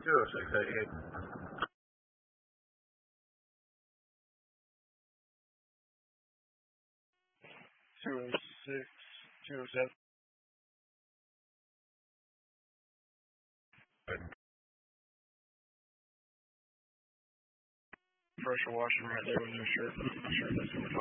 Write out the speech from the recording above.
20688. 206, 207. Pressure washing right there with no shirt. Not sure if that's what we're talking